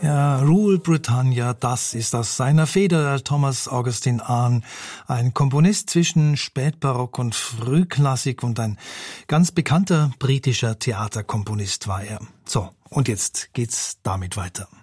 Ja, Rule Britannia, das ist aus seiner Feder Thomas Augustin Ahn, ein Komponist zwischen Spätbarock und Frühklassik und ein ganz bekannter britischer Theaterkomponist war er. So, und jetzt geht's damit weiter.